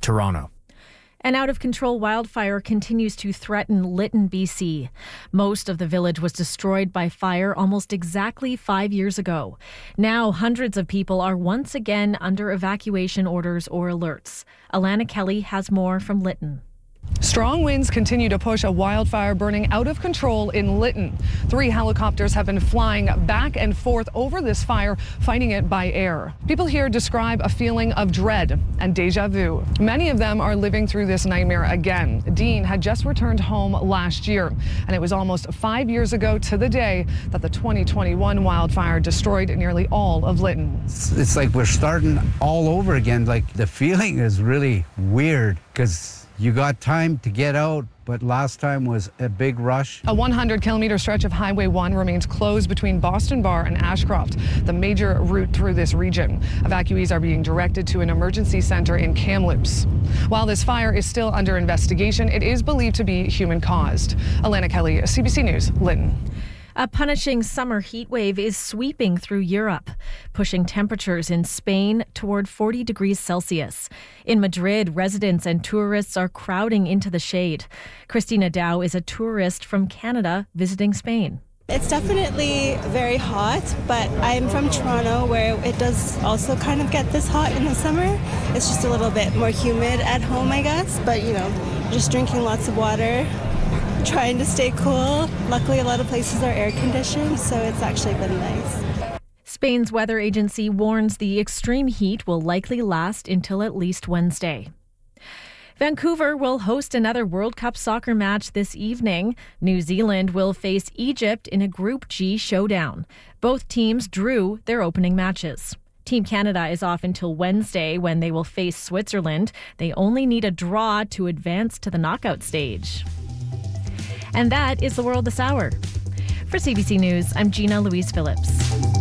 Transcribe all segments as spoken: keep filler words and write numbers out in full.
Toronto. An out-of-control wildfire continues to threaten Lytton, B C. Most of the village was destroyed by fire almost exactly five years ago. Now, hundreds of people are once again under evacuation orders or alerts. Alana Kelly has more from Lytton. Strong winds continue to push a wildfire burning out of control in Lytton. Three helicopters have been flying back and forth over this fire, fighting it by air. People here describe a feeling of dread and deja vu. Many of them are living through this nightmare again. Dean had just returned home last year, and it was almost five years ago to the day that the twenty twenty-one wildfire destroyed nearly all of Lytton. It's like we're starting all over again. Like, the feeling is really weird because you got time to get out, but last time was a big rush. A one hundred kilometer stretch of Highway one remains closed between Boston Bar and Ashcroft, the major route through this region. Evacuees are being directed to an emergency center in Kamloops. While this fire is still under investigation, it is believed to be human-caused. Alana Kelly, C B C News, Lytton. A punishing summer heat wave is sweeping through Europe, pushing temperatures in Spain toward forty degrees Celsius. In Madrid, residents and tourists are crowding into the shade. Christina Dow is a tourist from Canada visiting Spain. It's definitely very hot, but I'm from Toronto, where it does also kind of get this hot in the summer. It's just a little bit more humid at home, I guess, but you know, just drinking lots of water, trying to stay cool. Luckily, a lot of places are air conditioned, so it's actually been nice. Spain's weather agency warns the extreme heat will likely last until at least Wednesday. Vancouver will host another World Cup soccer match this evening. New Zealand will face Egypt in a Group G showdown. Both teams drew their opening matches. Team Canada is off until Wednesday when they will face Switzerland. They only need a draw to advance to the knockout stage. And that is the world this hour. For C B C News, I'm Gina Louise Phillips.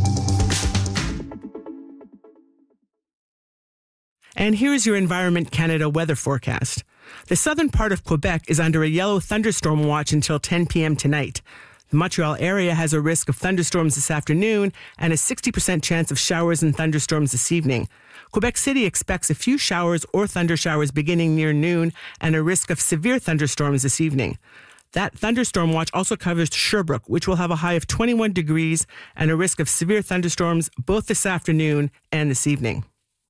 And here's your Environment Canada weather forecast. The southern part of Quebec is under a yellow thunderstorm watch until ten p.m. tonight. The Montreal area has a risk of thunderstorms this afternoon and a sixty percent chance of showers and thunderstorms this evening. Quebec City expects a few showers or thunder showers beginning near noon and a risk of severe thunderstorms this evening. That thunderstorm watch also covers Sherbrooke, which will have a high of twenty-one degrees and a risk of severe thunderstorms both this afternoon and this evening.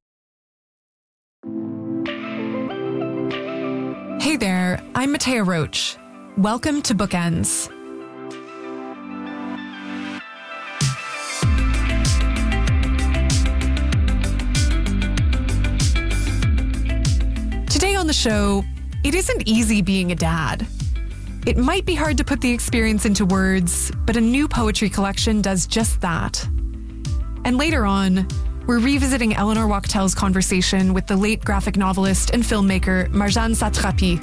Hey there, I'm Matea Roach. Welcome to Bookends. Today on the show, it isn't easy being a dad. It might be hard to put the experience into words, but a new poetry collection does just that. And later on, we're revisiting Eleanor Wachtel's conversation with the late graphic novelist and filmmaker Marjane Satrapi.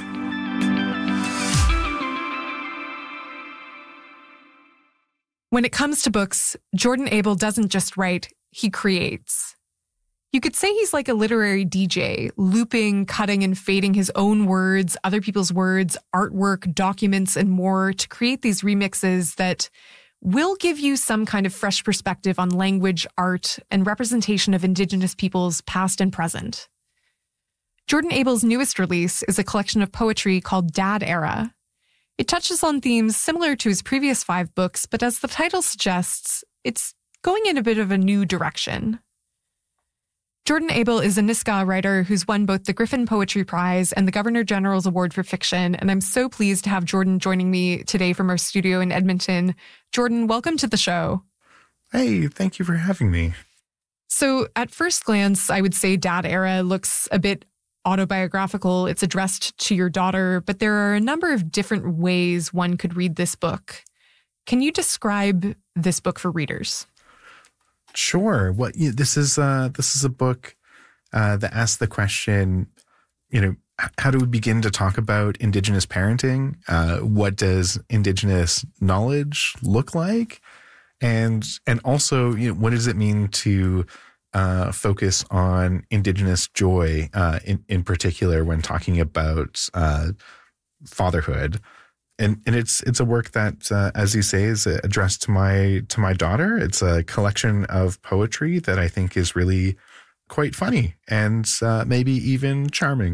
When it comes to books, Jordan Abel doesn't just write, he creates. You could say he's like a literary D J, looping, cutting, and fading his own words, other people's words, artwork, documents, and more to create these remixes that will give you some kind of fresh perspective on language, art, and representation of Indigenous peoples past and present. Jordan Abel's newest release is a collection of poetry called Dad Era. It touches on themes similar to his previous five books, but as the title suggests, it's going in a bit of a new direction. Jordan Abel is a Nisga'a writer who's won both the Griffin Poetry Prize and the Governor-General's Award for Fiction, and I'm so pleased to have Jordan joining me today from our studio in Edmonton. Jordan, welcome to the show. Hey, thank you for having me. So at first glance, I would say Dad Era looks a bit autobiographical. It's addressed to your daughter, but there are a number of different ways one could read this book. Can you describe this book for readers? Sure. Well, you know, this is uh, this is a book uh, that asks the question, you know, how do we begin to talk about Indigenous parenting? Uh, what does Indigenous knowledge look like? And and also, you know, what does it mean to uh, focus on Indigenous joy uh, in, in particular when talking about uh, fatherhood? And and it's it's a work that, uh, as you say, is addressed to my to my daughter. It's a collection of poetry that I think is really quite funny and uh, maybe even charming.